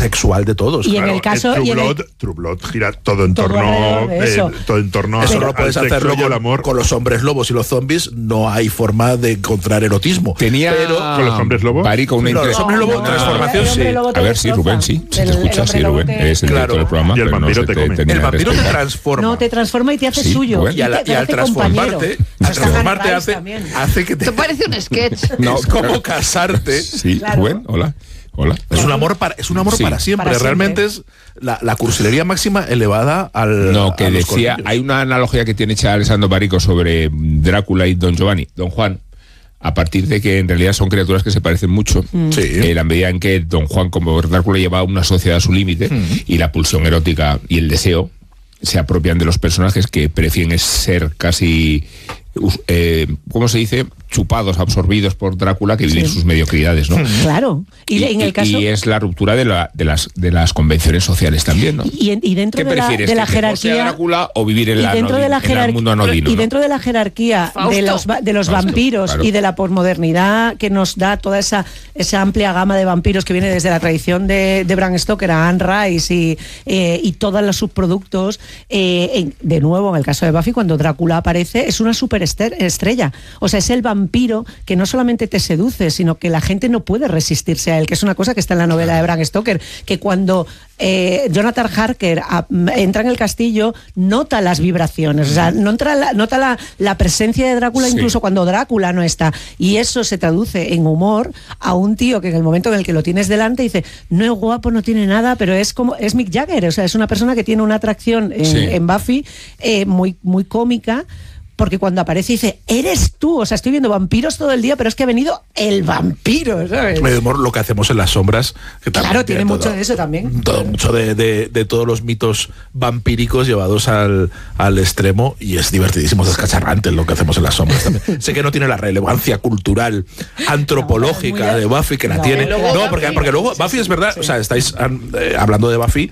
sexual de todos. Y claro. en el caso... True Blood gira todo en torno... Eso no puedes hacerlo con los hombres lobos y los zombies. No hay forma de encontrar erotismo. Pero con los hombres lobos. Los hombres lobos, transformación, sí. A ver, sí, Rubén, sí. Si te escuchas, sí, Rubén. Es el director del programa. Y el vampiro te come. El vampiro te transforma. No, te transforma y te hace suyo. Bueno. Y al transformarte hace que te... Te parece un sketch. Es como casarte. Sí, Rubén, hola. Es un amor para siempre. Para Realmente es la cursilería máxima elevada al... No, que decía, hay una analogía que tiene hecha Alessandro Barico sobre Drácula y Don Giovanni, Don Juan, a partir de que en realidad son criaturas que se parecen mucho. En la medida en que Don Juan, como Drácula, lleva una sociedad a su límite, y la pulsión erótica y el deseo se apropian de los personajes que prefieren ser casi... ¿cómo se dice? Chupados, absorbidos por Drácula, que vivir sus mediocridades, ¿no? Claro. En el caso... y es la ruptura de las convenciones sociales también, ¿no? Y dentro de la jerarquía... Drácula o vivir en el mundo anodino, y dentro de la jerarquía de los vampiros, claro, y de la posmodernidad que nos da toda esa amplia gama de vampiros que viene desde la tradición de Bram Stoker a Anne Rice y todos los subproductos, de nuevo en el caso de Buffy, cuando Drácula aparece, es una superestrella. O sea, es el vampiro que no solamente te seduce, sino que la gente no puede resistirse a él, que es una cosa que está en la novela de Bram Stoker, que cuando Jonathan Harker entra en el castillo, nota las vibraciones, o sea, nota la presencia de Drácula, incluso cuando Drácula no está, y eso se traduce en humor a un tío que en el momento en el que lo tienes delante dice, no es guapo, no tiene nada, pero es Mick Jagger, o sea, es una persona que tiene una atracción en Buffy muy, muy cómica, porque cuando aparece dice, eres tú, o sea, estoy viendo vampiros todo el día, pero es que ha venido el vampiro, ¿sabes? Lo que hacemos en las sombras, que claro, tiene mucho de eso también. Mucho de todos los mitos vampíricos llevados al extremo, y es divertidísimo, es descacharrante lo que hacemos en las sombras también. Sé que no tiene la relevancia cultural, antropológica de Buffy, que la tiene. No, porque luego Buffy es verdad, o sea, estáis hablando de Buffy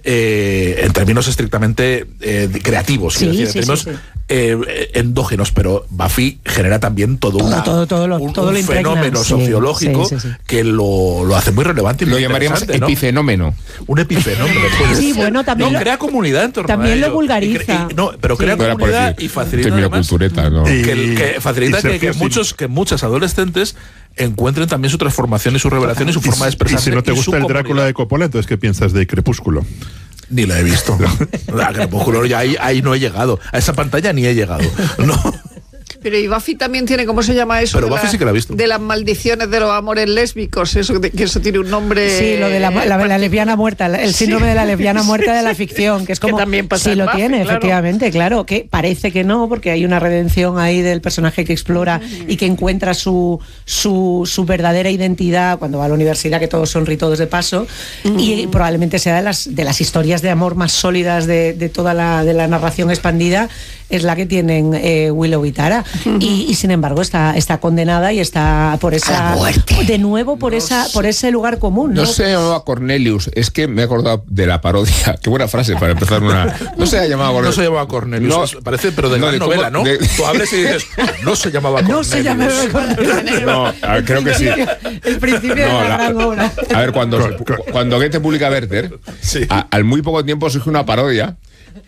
en términos estrictamente creativos, en términos endógenos, pero Buffy genera también todo un fenómeno sociológico que lo hace muy relevante y lo llamaríamos epifenómeno. Un epifenómeno. Sí, bueno, también crea comunidad en torno también a ello. Lo vulgariza. Pero crea comunidad y facilita además, que facilita que muchas adolescentes encuentren también su transformación y su revelación y su forma de expresarse. Y si no te gusta el Drácula de Coppola, entonces ¿qué piensas de Crepúsculo? Ni la he visto. A Crepúsculo ya ahí no he llegado. A esa pantalla ni he llegado. No. Pero y Buffy también tiene, ¿cómo se llama eso? Pero Buffy sí que la ha visto. De las maldiciones de los amores lésbicos, que eso tiene un nombre... Sí, lo de la lesbiana muerta, el síndrome de la lesbiana muerta de la ficción, que es como... Que también pasa sí, lo Buffy, tiene, claro. Efectivamente, claro, que parece que no, porque hay una redención ahí del personaje que explora y que encuentra su verdadera identidad cuando va a la universidad, que todos son ritos de paso, y probablemente sea de las historias de amor más sólidas de toda la narración expandida, es la que tienen Willow y Tara. Y sin embargo está condenada y está por esa de nuevo por ese lugar común, ¿no? No se llamaba Cornelius, es que me he acordado de la parodia. Qué buena frase para empezar una. No se llamaba Cornelius. No se llamaba Cornelius. No, parece, pero de gran novela, ¿no? Tú hables y dices, no se llamaba Cornelius. No se llamaba Cornelius. No, creo que sí. El principio de la gran obra. A ver, cuando Goethe publica Werther, al muy poco tiempo surge una parodia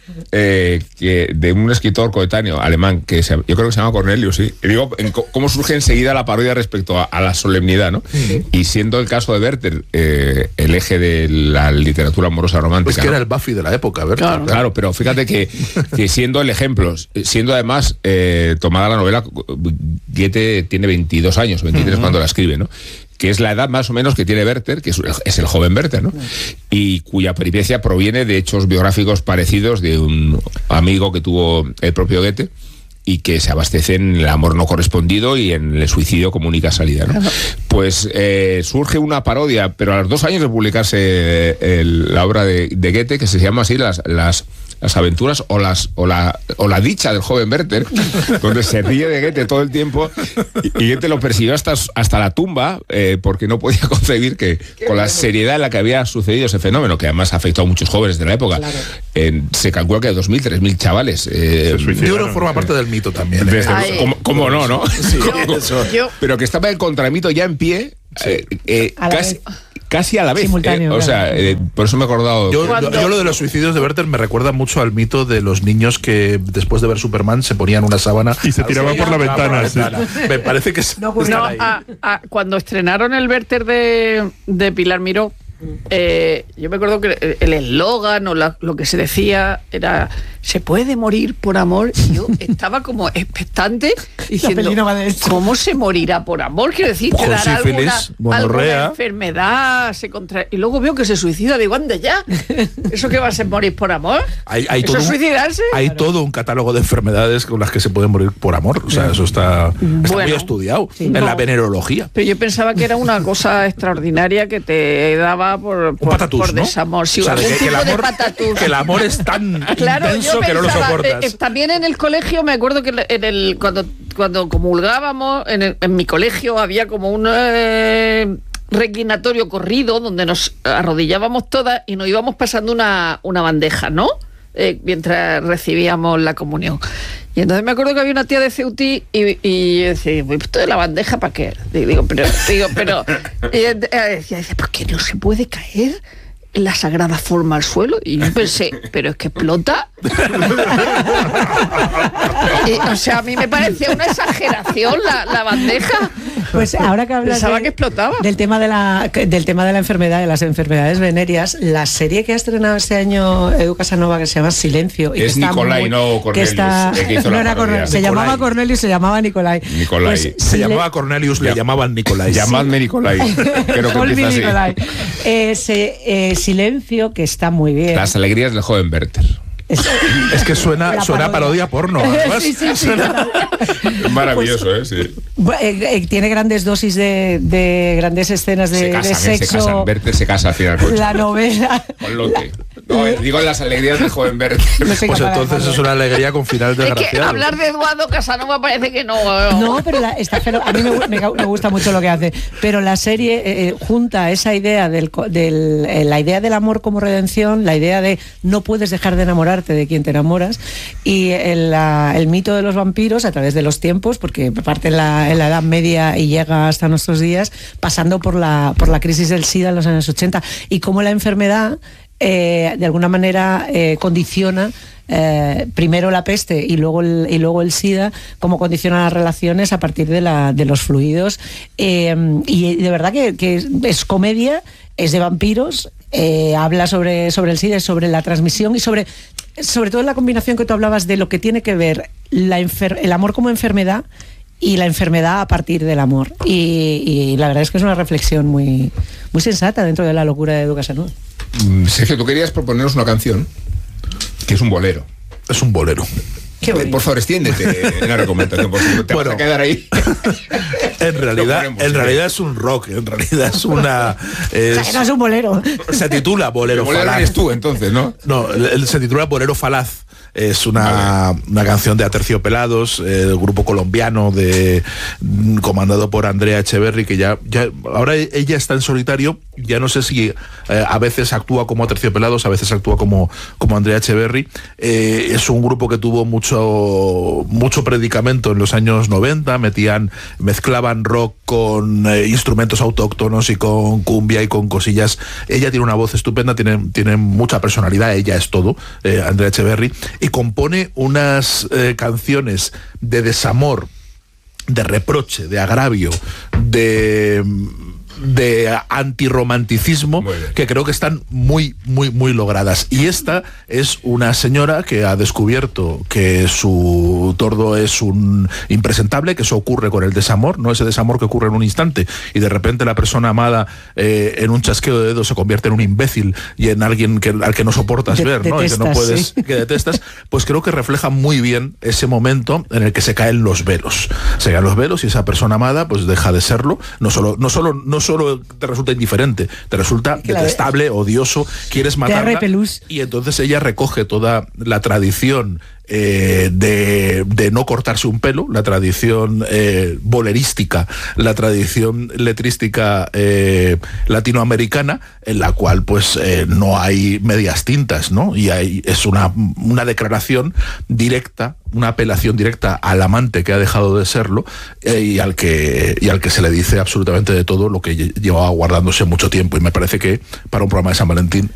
de un escritor coetáneo alemán que yo creo que se llama Cornelius, sí. Y digo, cómo surge enseguida la parodia respecto a la solemnidad, ¿no? Y siendo el caso de Werther el eje de la literatura amorosa romántica. Pues que era el Buffy de la época, Werther. Claro, pero fíjate que siendo el ejemplo, siendo además tomada la novela, Goethe tiene 22 años, 23 cuando la escribe, ¿no? Que es la edad más o menos que tiene Werther, que es el joven Werther, ¿no? Y cuya peripecia proviene de hechos biográficos parecidos de un amigo que tuvo el propio Goethe y que se abastece en el amor no correspondido y en el suicidio como única salida, ¿no? Pues surge una parodia, pero a los 2 años de publicarse la obra de Goethe, que se llama así las aventuras o la dicha del joven Werther, donde se ríe de Goethe todo el tiempo y Goethe lo persiguió hasta la tumba porque no podía concebir que con la seriedad en la que había sucedido ese fenómeno, que además afectó a muchos jóvenes de la época. Se calcula que 2.000, 3.000 chavales. Yo forma parte del mito también. ¿Cómo no? Sí, pero que estaba el contramito ya en pie, casi a la vez. Simultáneo, O sea, por eso me he acordado. Yo lo de los suicidios de Werther me recuerda mucho al mito de los niños que después de ver Superman se ponían una sábana y se tiraban por la ventana. Sí. Me parece que cuando estrenaron el Werther de Pilar Miró, yo me acuerdo que el eslogan o lo que se decía era: ¿se puede morir por amor? Y yo estaba como expectante diciendo: ¿cómo se morirá por amor? Quiero decir, te dará alguna enfermedad, y luego veo que se suicida. Digo, anda ya, ¿eso qué va a ser morir por amor? ¿Eso es suicidarse? Hay todo un catálogo de enfermedades con las que se puede morir por amor. O sea, eso está muy estudiado en la venerología. Pero yo pensaba que era una cosa extraordinaria que te daba por desamor. Si algún tipo de patatús. Que el amor es tan intenso que no lo soportas. También en el colegio me acuerdo que cuando comulgábamos en mi colegio había como un reclinatorio corrido donde nos arrodillábamos todas y nos íbamos pasando una bandeja, ¿no? Mientras recibíamos la comunión. Y entonces me acuerdo que había una tía de Ceutí y yo decía: ¿esto de la bandeja para qué? Digo, pero y decía, ¿por qué no se puede caer la sagrada forma al suelo? Y yo pensé, ¿pero es que explota? O sea, a mí me parecía una exageración la bandeja. Pues ahora que hablas que explotaba. del tema de la enfermedad, de las enfermedades venéreas, la serie que ha estrenado este año Edu Casanova, que se llama Silencio, y es Nicolai, no Cornelius, no era Cornelius, se llamaba Cornelius, se llamaba Nicolai. Pues, se llamaba Cornelius, le llamaban Nicolai. Llamadme Nicolai. Creo que empieza así. Silencio, que está muy bien. Las alegrías del joven Werther. Es que suena parodia porno. Sí. Maravilloso, sí. Tiene grandes dosis de grandes escenas de sexo. Werther se casa al final. La novela. Con Lotte. No, digo las alegrías del joven Werther. Pues entonces es una alegría con final desgraciado. Es que hablar de Eduardo Casanova parece que no. No, pero a mí me gusta mucho lo que hace. Pero la serie junta esa idea la idea del amor como redención, la idea de no puedes dejar de enamorarte de quien te enamoras, y el mito de los vampiros a través de los tiempos, porque parte en la Edad Media y llega hasta nuestros días, pasando por la crisis del SIDA en los años 80, y cómo la enfermedad de alguna manera condiciona primero la peste y luego el SIDA, cómo condiciona las relaciones a partir de los fluidos, y de verdad que es comedia, es de vampiros, habla sobre el SIDA, sobre la transmisión y sobre todo la combinación que tú hablabas de lo que tiene que ver el amor como enfermedad y la enfermedad a partir del amor, y la verdad es que es una reflexión muy, muy sensata dentro de la locura de Edu Casanova. Sergio, tú querías proponernos una canción que es un bolero. Es un bolero. Por favor, extiéndete en la recomendación, porque te vas a quedar ahí. En realidad es un rock, en realidad es una... o sea, que no es un bolero. Se titula Bolero Falaz. Bolero eres tú, entonces, ¿no? No, se titula Bolero Falaz. Es una canción de Aterciopelados, el grupo colombiano comandado por Andrea Echeverri, que ya ahora ella está en solitario. Ya no sé si a veces actúa como Aterciopelados, a veces actúa como Andrea Echeverri. Es un grupo que tuvo mucho predicamento en los años 90, mezclaban rock con instrumentos autóctonos y con cumbia y con cosillas. Ella tiene una voz estupenda, tiene mucha personalidad, ella es todo, Andrea Echeverri, y compone unas canciones de desamor, de reproche, de agravio, de antirromanticismo, que creo que están muy, muy, muy logradas. Y esta es una señora que ha descubierto que su tordo es un impresentable, que eso ocurre con el desamor, no ese desamor que ocurre en un instante y de repente la persona amada en un chasqueo de dedos se convierte en un imbécil y en alguien al que no soportas ver, ¿no? Y que no puedes, que detestas. Pues creo que refleja muy bien ese momento en el que se caen los velos. Se caen los velos y esa persona amada pues deja de serlo, no solo te resulta indiferente, te resulta detestable, odioso, quieres matarla, y entonces ella recoge toda la tradición de no cortarse un pelo, la tradición bolerística, la tradición letrística latinoamericana, en la cual pues no hay medias tintas, ¿no? Y es una declaración directa una apelación directa al amante que ha dejado de serlo y al que se le dice absolutamente de todo lo que llevaba guardándose mucho tiempo. Y me parece que para un programa de San Valentín